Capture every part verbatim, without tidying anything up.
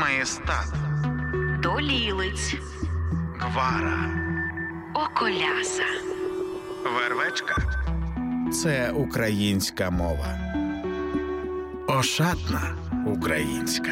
Маєстат, Долілиць, Гвара, Околяса, Вервечка – це українська мова. Ошатна українська.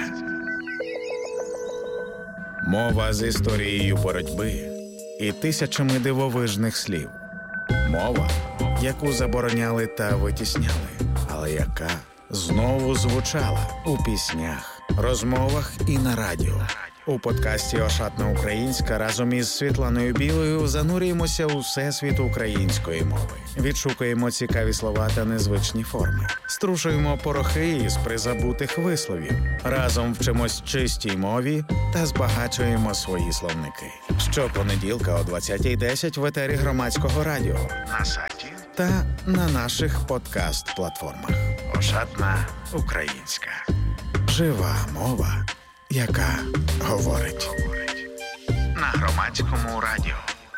Мова з історією боротьби і тисячами дивовижних слів. Мова, яку забороняли та витісняли, але яка знову звучала у піснях, розмовах і на радіо. У подкасті «Ошатна українська» разом із Світланою Білою занурюємося у всесвіт української мови. Відшукуємо цікаві слова та незвичні форми. Струшуємо порохи із призабутих висловів. Разом вчимось чистій мові та збагачуємо свої словники. Щопонеділка о двадцятій десять в етері Громадського радіо, на сайті та на наших подкаст-платформах. «Ошатна українська». Жива мова, яка говорить. На Громадському радіо.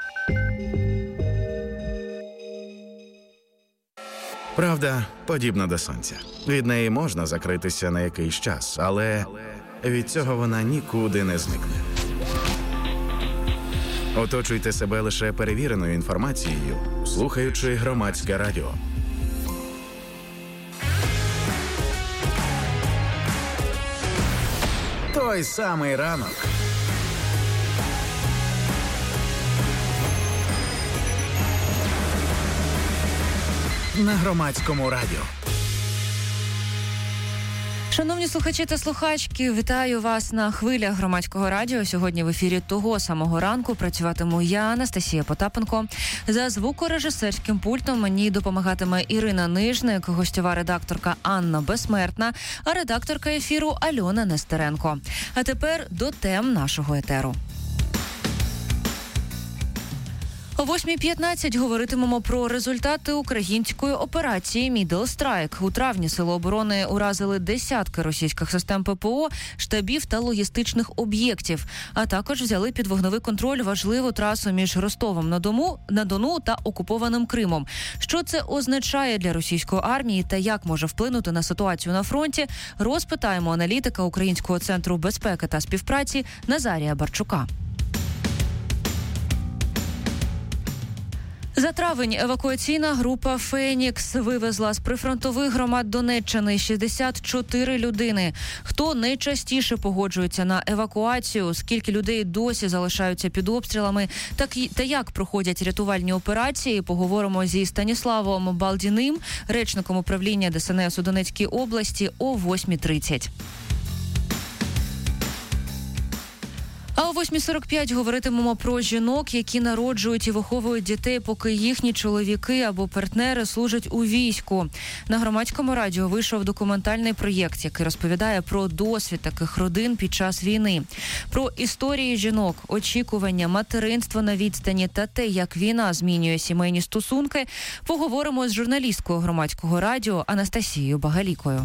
Правда подібна до сонця. Від неї можна закритися на якийсь час, але від цього вона нікуди не зникне. Оточуйте себе лише перевіреною інформацією, слухаючи Громадське радіо. Той самий ранок. На Громадському радіо. Шановні слухачі та слухачки, вітаю вас на хвилях Громадського радіо. Сьогодні в ефірі того самого ранку працюватиму я, Анастасія Потапенко. За звукорежисерським пультом мені допомагатиме Ірина Нижник, гостьова редакторка Анна Безсмертна, а редакторка ефіру Альона Нестеренко. А тепер до тем нашого етеру. О восьмій п'ятнадцять говоритимемо про результати української операції «Middle Strike». У травні Сили оборони уразили десятки російських систем ППО, штабів та логістичних об'єктів, а також взяли під вогневий контроль важливу трасу між Ростовом на Дону, на Дону та окупованим Кримом. Що це означає для російської армії та як може вплинути на ситуацію на фронті, розпитаємо аналітика Українського центру безпеки та співпраці Назарія Барчука. За травень евакуаційна група «Фенікс» вивезла з прифронтових громад Донеччини шістдесят чотири людини. Хто найчастіше погоджується на евакуацію, скільки людей досі залишаються під обстрілами, так і, та як проходять рятувальні операції, поговоримо зі Станіславом Балдіним, речником управління Де Ес Ен Ес у Донецькій області о восьмій тридцять. А о восьмій сорок п'ять говоритимемо про жінок, які народжують і виховують дітей, поки їхні чоловіки або партнери служать у війську. На Громадському радіо вийшов документальний проєкт, який розповідає про досвід таких родин під час війни. Про історії жінок, очікування, материнство на відстані та те, як війна змінює сімейні стосунки, поговоримо з журналісткою Громадського радіо Анастасією Багалікою.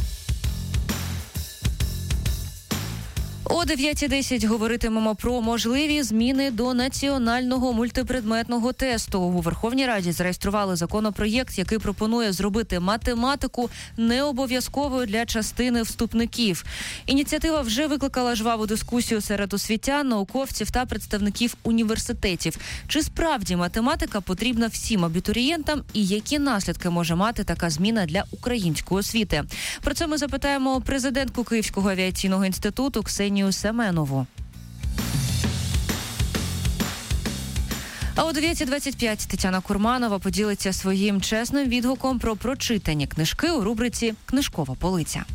О дев'ятій десять говоритимемо про можливі зміни до національного мультипредметного тесту. У Верховній Раді зареєстрували законопроєкт, який пропонує зробити математику необов'язковою для частини вступників. Ініціатива вже викликала жваву дискусію серед освітян, науковців та представників університетів. Чи справді математика потрібна всім абітурієнтам і які наслідки може мати така зміна для української освіти? Про це ми запитаємо президентку Київського авіаційного інституту Ксенію Семенову. А о дев'ятій двадцять п'ять Тетяна Курманова поділиться своїм чесним відгуком про прочитані книжки у рубриці «Книжкова полиця».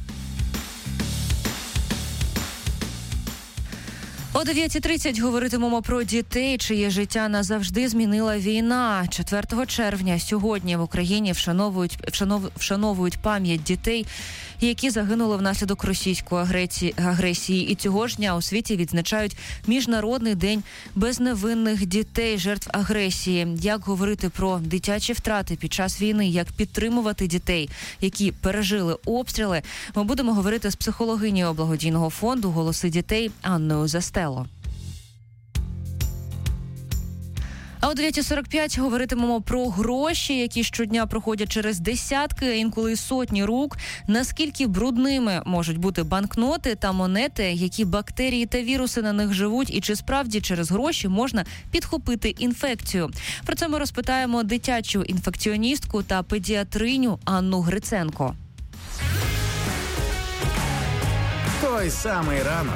О дев'ятій тридцять говоритимемо про дітей, чиє життя назавжди змінила війна. четвертого червня сьогодні в Україні вшановують, вшанов, вшановують пам'ять дітей, які загинули внаслідок російської агресії, агресії. І цього ж дня у світі відзначають Міжнародний день безневинних дітей, жертв агресії. Як говорити про дитячі втрати під час війни, як підтримувати дітей, які пережили обстріли, ми будемо говорити з психологинею благодійного фонду «Голоси дітей» Анною Застело. А о дев'ята сорок п'ять говоритимемо про гроші, які щодня проходять через десятки, а інколи й сотні рук. Наскільки брудними можуть бути банкноти та монети, які бактерії та віруси на них живуть, і чи справді через гроші можна підхопити інфекцію. Про це ми розпитаємо дитячу інфекціоністку та педіатриню Анну Гриценко. Той самий ранок.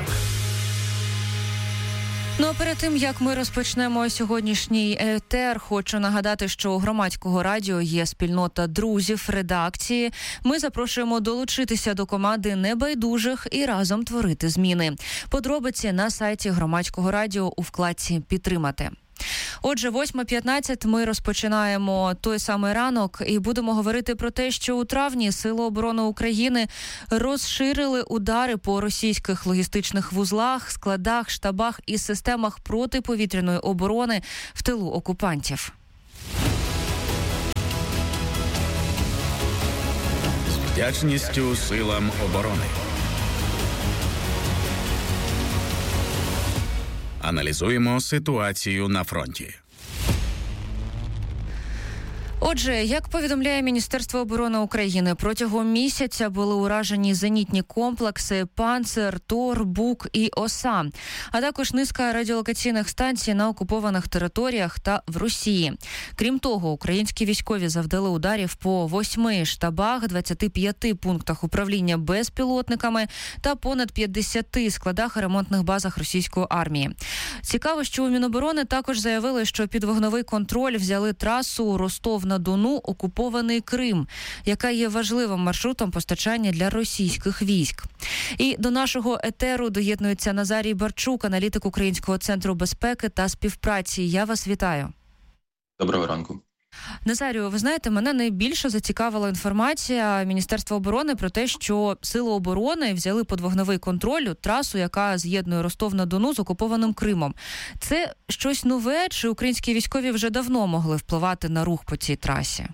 Ну а перед тим, як ми розпочнемо сьогоднішній етер, хочу нагадати, що у Громадського радіо є спільнота друзів редакції. Ми запрошуємо долучитися до команди небайдужих і разом творити зміни. Подробиці на сайті Громадського радіо у вкладці «Підтримати». Отже, восьма п'ятнадцять ми розпочинаємо той самий ранок і будемо говорити про те, що у травні Сили оборони України розширили удари по російських логістичних вузлах, складах, штабах і системах протиповітряної оборони в тилу окупантів. З вдячністю силам оборони. Аналізуємо ситуацію на фронті. Отже, як повідомляє Міністерство оборони України, протягом місяця були уражені зенітні комплекси «Панцир», «Тор», «Бук» і «Оса», а також низка радіолокаційних станцій на окупованих територіях та в Росії. Крім того, українські військові завдали ударів по восьми штабах, двадцяти п'яти пунктах управління безпілотниками та понад п'ятдесяти складах і ремонтних базах російської армії. Цікаво, що у Міноборони також заявили, що під вогневий контроль взяли трасу Ростов-на-Дону, окупований Крим, яка є важливим маршрутом постачання для російських військ. І до нашого етеру доєднується Назарій Барчук, аналітик Українського центру безпеки та співпраці. Я вас вітаю. Доброго ранку. Назарію, ви знаєте, мене найбільше зацікавила інформація Міністерства оборони про те, що Сили оборони взяли під вогневий контроль трасу, яка з'єднує Ростов-на-Дону з окупованим Кримом. Це щось нове, чи українські військові вже давно могли впливати на рух по цій трасі?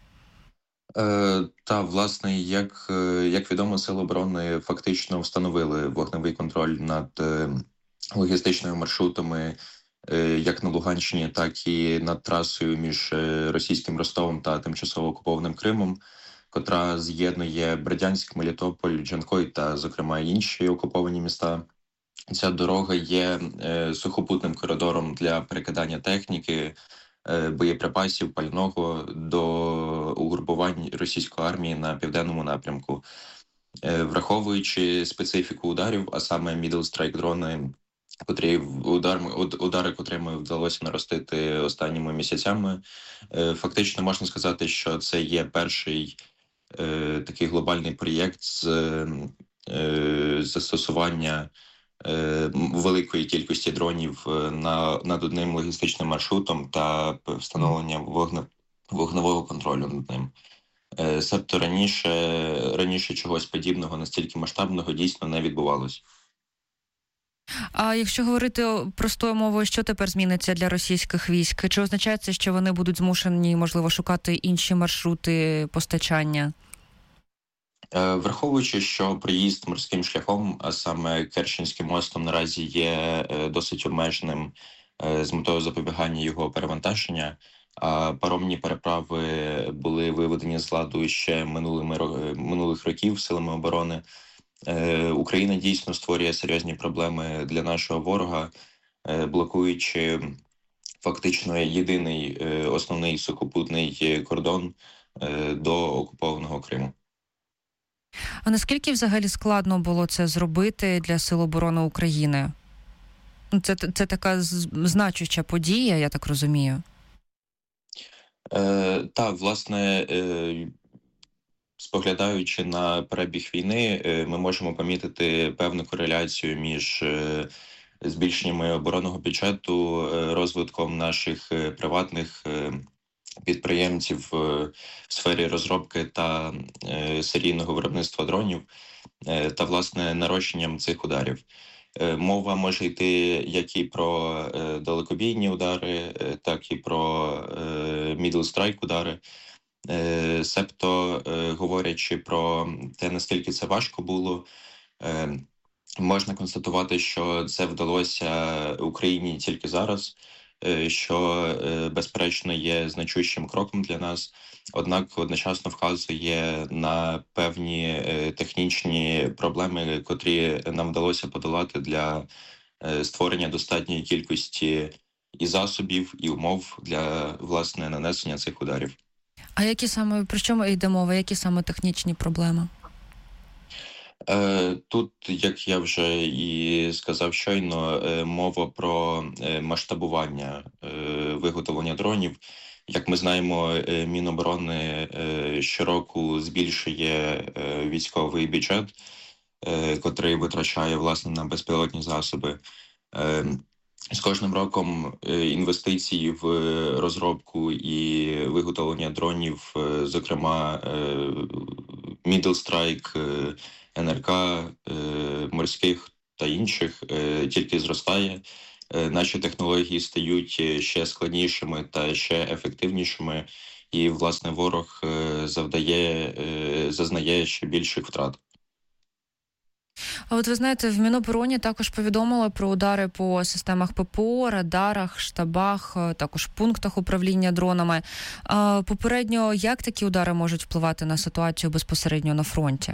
Е, та, власне, як, як відомо, Сили оборони фактично встановили вогневий контроль над е, логістичними маршрутами як на Луганщині, так і над трасою між російським Ростовом та тимчасово окупованим Кримом, котра з'єднує Бердянськ, Мелітополь, Джанкой та, зокрема, інші окуповані міста. Ця дорога є сухопутним коридором для перекидання техніки, боєприпасів, пального до угрупувань російської армії на південному напрямку. Враховуючи специфіку ударів, а саме middle strike дрони, котрі удар, удари, котрими вдалося наростити останніми місяцями, фактично можна сказати, що це є перший е, такий глобальний проєкт з е, застосування е, великої кількості дронів на, над одним логістичним маршрутом та встановлення вогне, вогневого контролю над ним. Е, себто раніше, раніше чогось подібного, настільки масштабного, дійсно не відбувалося. А якщо говорити простою мовою, що тепер зміниться для російських військ? Чи означає це, що вони будуть змушені, можливо, шукати інші маршрути постачання? Враховуючи, що проїзд морським шляхом, а саме Керченським мостом, наразі є досить обмеженим з метою запобігання його перевантаження, а паромні переправи були виведені з ладу ще минулими, минулих років силами оборони, Україна дійсно створює серйозні проблеми для нашого ворога, блокуючи фактично єдиний основний сухопутний кордон до окупованого Криму. А наскільки взагалі складно було це зробити для Сил оборони України? Це, це така значуща подія, я так розумію. Е, та, власне, е, споглядаючи на перебіг війни, ми можемо помітити певну кореляцію між збільшенням оборонного бюджету, розвитком наших приватних підприємців в сфері розробки та серійного виробництва дронів та, власне, нарощенням цих ударів. Мова може йти як і про далекобійні удари, так і про middle strike удари. Себто, говорячи про те, наскільки це важко було, можна констатувати, що це вдалося Україні тільки зараз. що, безперечно, є значущим кроком для нас, однак одночасно вказує на певні технічні проблеми, котрі нам вдалося подолати для створення достатньої кількості і засобів, і умов для, власне, нанесення цих ударів. А які саме, про чому йде мова, які саме технічні проблеми? Тут, як я вже і сказав щойно, мова про масштабування виготовлення дронів. Як ми знаємо, Міноборони щороку збільшує військовий бюджет, котрий витрачає, власне, на безпілотні засоби. З кожним роком інвестиції в розробку і виготовлення дронів, зокрема Middle Strike, ен ер ка, морських та інших, тільки зростає. Наші технології стають ще складнішими та ще ефективнішими, і, власне, ворог завдає, зазнає ще більших втрат. А от ви знаєте, в Мінобороні також повідомили про удари по системах ППО, радарах, штабах, також пунктах управління дронами. А попередньо, як такі удари можуть впливати на ситуацію безпосередньо на фронті?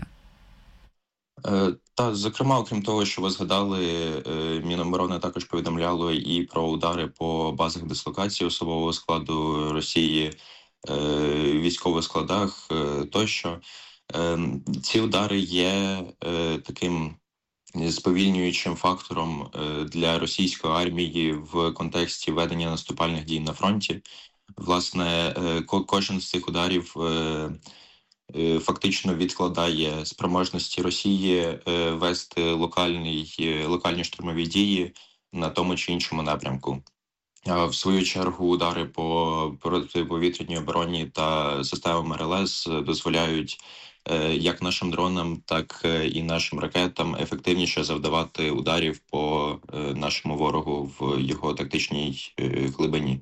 Та, зокрема, окрім того, що ви згадали, Міноборони також повідомляло і про удари по базах дислокації особового складу Росії, військових складах тощо. Ці удари є таким сповільнюючим фактором для російської армії в контексті ведення наступальних дій на фронті. Власне, кожен з цих ударів фактично відкладає спроможності Росії вести локальні, локальні штурмові дії на тому чи іншому напрямку. А в свою чергу удари по протиповітряній обороні та системам ер ел ес дозволяють як нашим дронам, так і нашим ракетам ефективніше завдавати ударів по нашому ворогу в його тактичній глибині.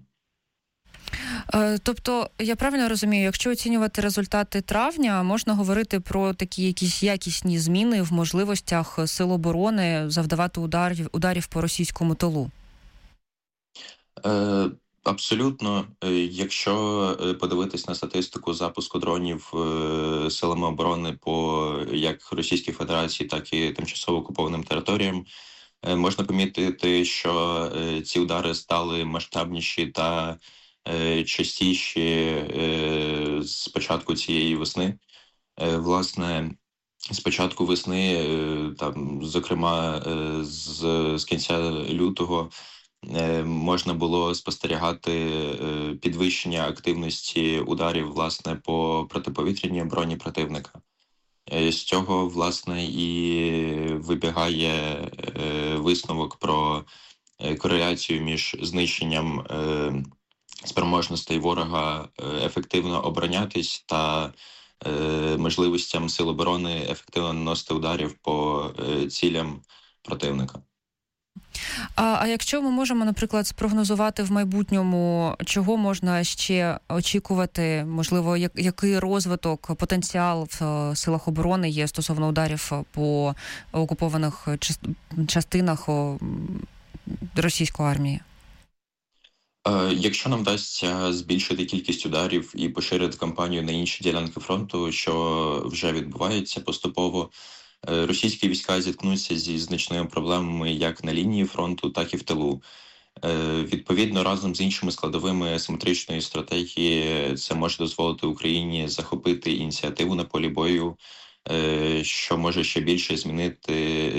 Тобто, я правильно розумію, якщо оцінювати результати травня, можна говорити про такі якісь якісні зміни в можливостях сил оборони завдавати ударів, ударів по російському тилу? Е, абсолютно. Якщо подивитись на статистику запуску дронів силами оборони по як Російській Федерації, так і тимчасово окупованим територіям, можна помітити, що ці удари стали масштабніші та частіші з початку цієї весни. Власне, з початку весни, там, зокрема, з, з кінця лютого, можна було спостерігати підвищення активності ударів, власне, по протиповітряній обороні противника. З цього, власне, і вибігає висновок про кореляцію між знищенням спроможностей ворога ефективно оборонятись та можливостям сил оборони ефективно наносити ударів по цілям противника. А, а якщо ми можемо, наприклад, спрогнозувати в майбутньому, чого можна ще очікувати, можливо, як, який розвиток, потенціал в силах оборони є стосовно ударів по окупованих частинах російської армії? Якщо нам вдасться збільшити кількість ударів і поширити кампанію на інші ділянки фронту, що вже відбувається поступово, російські війська зіткнуться зі значними проблемами як на лінії фронту, так і в тилу. Відповідно, разом з іншими складовими асиметричної стратегії це може дозволити Україні захопити ініціативу на полі бою, що може ще більше змінити,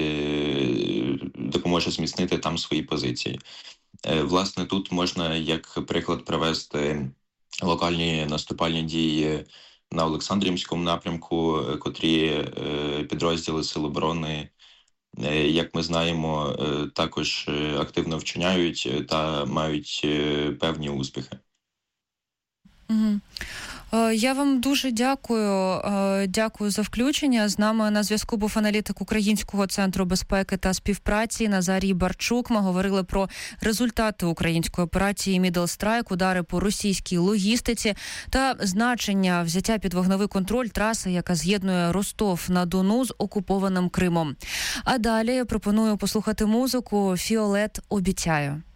допоможе зміцнити там свої позиції. Власне, тут можна як приклад привести локальні наступальні дії на Олександрівському напрямку, котрі підрозділи Сил оборони, як ми знаємо, також активно вчиняють та мають певні успіхи. Угу. Я вам дуже дякую. Дякую за включення. З нами на зв'язку був аналітик Українського центру безпеки та співпраці Назарій Барчук. Ми говорили про результати української операції Middle Strike, удари по російській логістиці та значення взяття під вогневий контроль траси, яка з'єднує Ростов-на-Дону з окупованим Кримом. А далі пропоную послухати музику «Фіолет обіцяю».